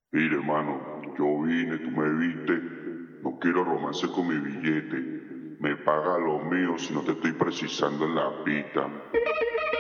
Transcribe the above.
Mire, mano, yo vine, tú me viste, no quiero romance con mi billete. Me paga lo mío si no te estoy precisando en la pista.